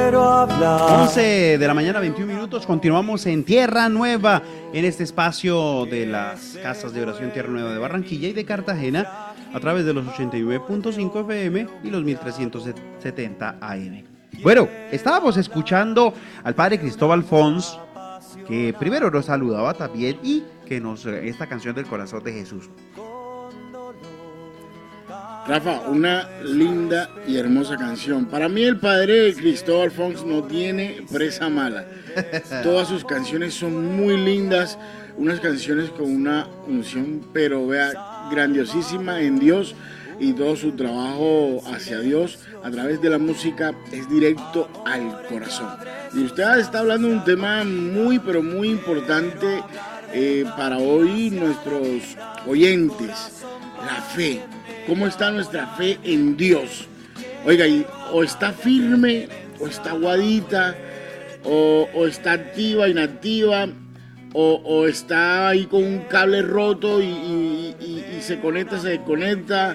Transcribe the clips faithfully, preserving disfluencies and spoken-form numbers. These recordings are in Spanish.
quiero hablar. once de la mañana, veintiún minutos. Continuamos en Tierra Nueva, en este espacio de las casas de oración Tierra Nueva de Barranquilla y de Cartagena, a través de los ochenta y nueve punto cinco F M y los mil trescientos setenta A M. Bueno, estábamos escuchando al padre Cristóbal Fons, que primero nos saludaba también y que nos esta canción del corazón de Jesús. Rafa, una linda y hermosa canción. Para mí el padre Cristóbal Fons no tiene presa mala. Todas sus canciones son muy lindas, unas canciones con una unción, pero vea, grandiosísima en Dios, y todo su trabajo hacia Dios a través de la música es directo al corazón. Y usted está hablando de un tema muy, pero muy importante eh, para hoy nuestros oyentes, la fe. ¿Cómo está nuestra fe en Dios? Oiga, y o está firme, o está aguadita, o, o está activa, inactiva, o, o está ahí con un cable roto y, y, y, y se conecta, se desconecta,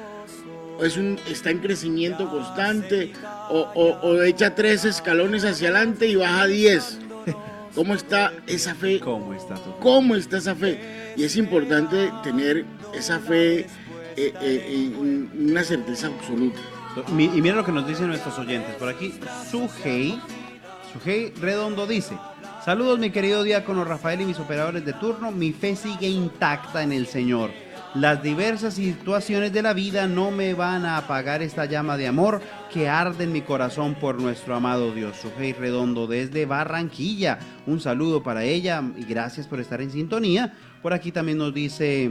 o es un, está en crecimiento constante, o, o, o echa tres escalones hacia adelante y baja diez. ¿Cómo está esa fe? ¿Cómo está tu fe? ¿Cómo está esa fe? Y es importante tener esa fe, Eh, eh, eh, una certeza absoluta. Y mira lo que nos dicen nuestros oyentes. Por aquí, Sujei, Sujei Redondo dice: saludos mi querido diácono Rafael y mis operadores de turno. Mi fe sigue intacta en el Señor. Las diversas situaciones de la vida no me van a apagar esta llama de amor que arde en mi corazón por nuestro amado Dios. Sujei Redondo desde Barranquilla. Un saludo para ella y gracias por estar en sintonía. Por aquí también nos dice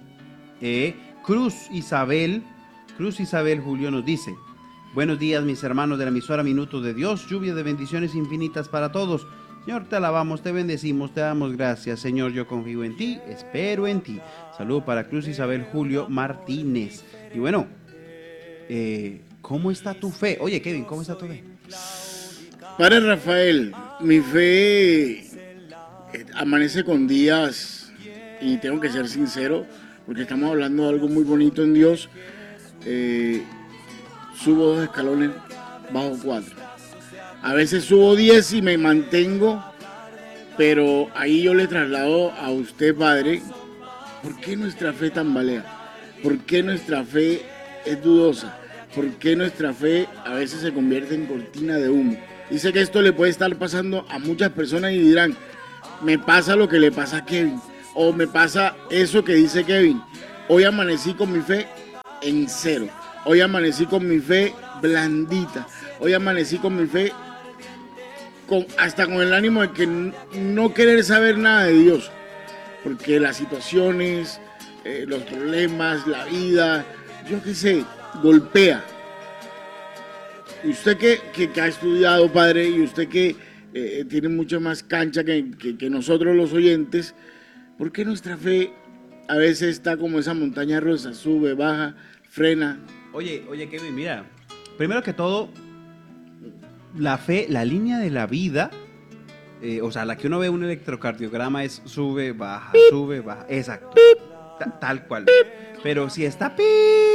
eh, Cruz Isabel, Cruz Isabel Julio nos dice: buenos días mis hermanos de la emisora Minutos de Dios, lluvia de bendiciones infinitas para todos. Señor, te alabamos, te bendecimos, te damos gracias. Señor, yo confío en ti, espero en ti. Saludo para Cruz Isabel Julio Martínez. Y bueno, eh, ¿cómo está tu fe? Oye, Kevin, ¿cómo está tu fe? Padre Rafael, mi fe eh, amanece con días, y tengo que ser sincero, porque estamos hablando de algo muy bonito en Dios. Eh, subo dos escalones, bajo cuatro. A veces subo diez y me mantengo, pero ahí yo le traslado a usted, Padre, ¿por qué nuestra fe tambalea? ¿Por qué nuestra fe es dudosa? ¿Por qué nuestra fe a veces se convierte en cortina de humo? Dice que esto le puede estar pasando a muchas personas y dirán, me pasa lo que le pasa a Kevin. O me pasa eso que dice Kevin. Hoy amanecí con mi fe en cero. Hoy amanecí con mi fe blandita. Hoy amanecí con mi fe con, hasta con el ánimo de que no querer saber nada de Dios. Porque las situaciones, eh, los problemas, la vida, yo qué sé, golpea. Y usted que, que, que ha estudiado, padre, y usted que eh, tiene mucho más cancha que, que, que nosotros los oyentes, ¿por qué nuestra fe a veces está como esa montaña rusa? Sube, baja, frena. Oye, oye, Kevin, mira. Primero que todo, la fe, la línea de la vida, eh, o sea, la que uno ve un electrocardiograma es sube, baja, sube, baja. Exacto. Ta- tal cual. Pero si está pi,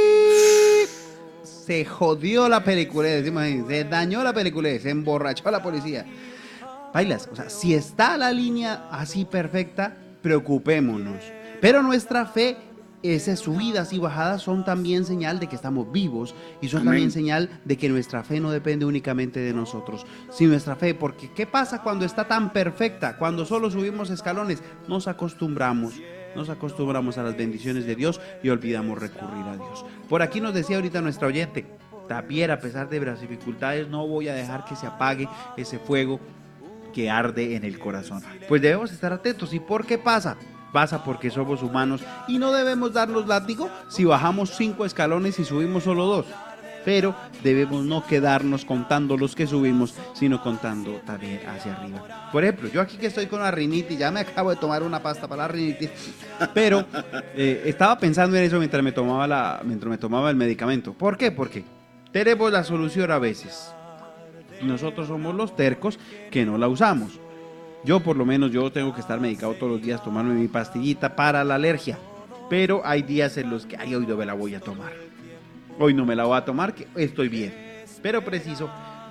se jodió la película, decimos ahí, se dañó la película, se emborrachó la policía. Bailas, o sea, si está la línea así perfecta, preocupémonos. Pero nuestra fe, esas subidas y bajadas son también señal de que estamos vivos y son Amén. también señal de que nuestra fe no depende únicamente de nosotros, sino nuestra fe, porque ¿qué pasa cuando está tan perfecta? Cuando solo subimos escalones, nos acostumbramos, nos acostumbramos a las bendiciones de Dios y olvidamos recurrir a Dios. Por aquí nos decía ahorita nuestra oyente, Tapier, a pesar de las dificultades, no voy a dejar que se apague ese fuego que arde en el corazón. Pues debemos estar atentos. ¿Y por qué pasa? Pasa porque somos humanos y no debemos darnos látigo si bajamos cinco escalones y subimos solo dos. Pero debemos no quedarnos contando los que subimos, sino contando también hacia arriba. Por ejemplo, yo aquí que estoy con la rinitis, ya me acabo de tomar una pasta para la rinitis, pero eh, estaba pensando en eso mientras me tomaba la, mientras me tomaba el medicamento. ¿Por qué? Porque tenemos la solución a veces. Nosotros somos los tercos que no la usamos. Yo por lo menos yo tengo que estar medicado todos los días, tomarme mi pastillita para la alergia. Pero hay días en los que, ay, hoy no me la voy a tomar. Hoy no me la voy a tomar, que estoy bien. Pero preciso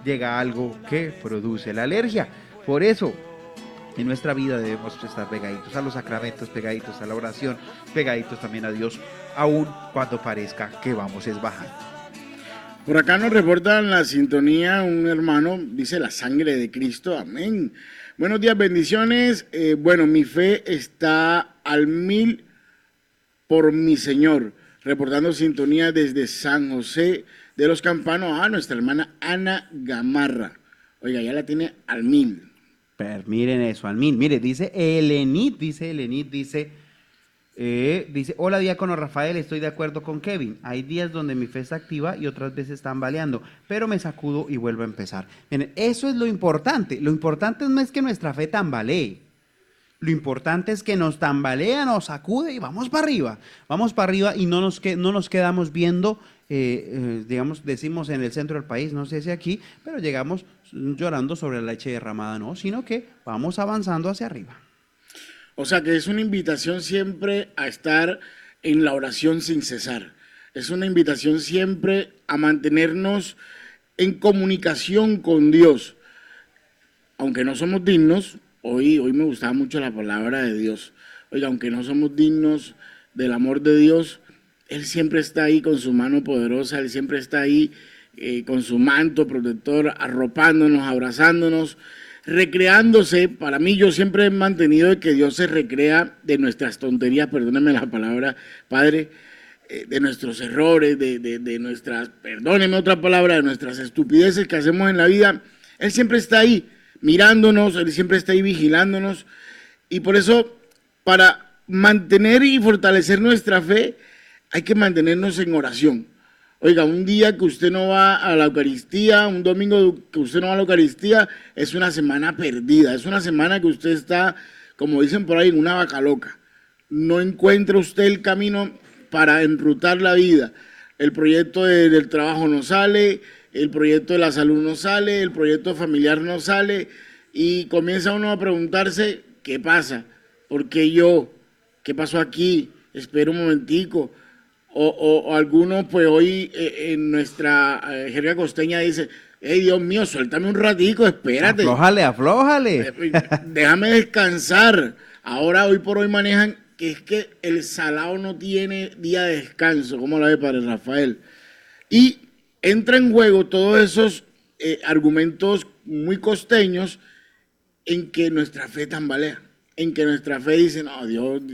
llega algo que produce la alergia. Por eso, en nuestra vida debemos estar pegaditos a los sacramentos, pegaditos a la oración, pegaditos también a Dios, aun cuando parezca que vamos es bajando. Por acá nos reportan la sintonía un hermano, dice la sangre de Cristo, amén. Buenos días, bendiciones. Eh, bueno, mi fe está al mil por mi Señor. Reportando sintonía desde San José de los Campanos a nuestra hermana Ana Gamarra. Oiga, ya la tiene al mil. Pero miren eso, al mil. Mire, dice Elenit, dice Elenit, dice... Eh, dice, hola diácono Rafael, estoy de acuerdo con Kevin. Hay días donde mi fe está activa y otras veces están baleando, pero me sacudo y vuelvo a empezar. Miren, eso es lo importante. Lo importante no es que nuestra fe tambalee. Lo importante es que nos tambalea, nos sacude y vamos para arriba. Vamos para arriba y no nos, que, no nos quedamos viendo, eh, eh, digamos, decimos en el centro del país, no sé si aquí, pero llegamos llorando sobre la leche derramada, no, sino que vamos avanzando hacia arriba. O sea que es una invitación siempre a estar en la oración sin cesar. Es una invitación siempre a mantenernos en comunicación con Dios. Aunque no somos dignos, hoy, hoy me gustaba mucho la palabra de Dios. Oiga, aunque no somos dignos del amor de Dios, Él siempre está ahí con su mano poderosa, Él siempre está ahí eh, con su manto protector, arropándonos, abrazándonos, recreándose. Para mí, yo siempre he mantenido de que Dios se recrea de nuestras tonterías, perdónenme la palabra, Padre, eh, de nuestros errores, de, de, de nuestras, perdónenme otra palabra, de nuestras estupideces que hacemos en la vida. Él siempre está ahí mirándonos, Él siempre está ahí vigilándonos, y por eso, para mantener y fortalecer nuestra fe, hay que mantenernos en oración. Oiga, un día que usted no va a la Eucaristía, un domingo que usted no va a la Eucaristía, es una semana perdida, es una semana que usted está, como dicen por ahí, en una vaca loca. No encuentra usted el camino para enrutar la vida. El proyecto de, del trabajo no sale, el proyecto de la salud no sale, el proyecto familiar no sale, y comienza uno a preguntarse, ¿qué pasa? ¿Por qué yo? ¿Qué pasó aquí? Espera un momentico. O, o, o algunos, pues hoy eh, en nuestra eh, jerga costeña dice, hey, Dios mío, suéltame un ratico, espérate. Aflójale, aflójale. Eh, déjame descansar. Ahora, hoy por hoy manejan que es que el salado no tiene día de descanso, como la ve Padre Rafael. Y entra en juego todos esos eh, argumentos muy costeños en que nuestra fe tambalea, en que nuestra fe dice, no, Dios...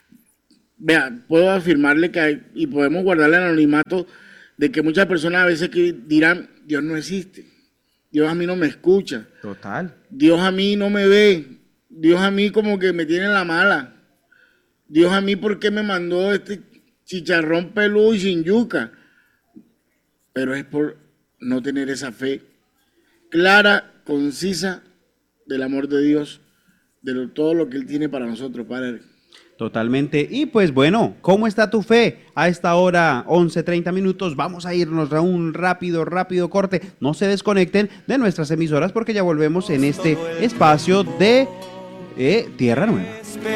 Vea, puedo afirmarle que hay, y podemos guardarle el anonimato de que muchas personas a veces que dirán, Dios no existe, Dios a mí no me escucha. Total. Dios a mí no me ve, Dios a mí como que me tiene en la mala. Dios a mí ¿por qué me mandó este chicharrón peludo y sin yuca? Pero es por no tener esa fe clara, concisa del amor de Dios, de lo, todo lo que Él tiene para nosotros, Padre. Totalmente. Y pues bueno, ¿cómo está tu fe? A esta hora, once treinta minutos, vamos a irnos a un rápido, rápido corte. No se desconecten de nuestras emisoras porque ya volvemos en este espacio de eh, Tierra Nueva.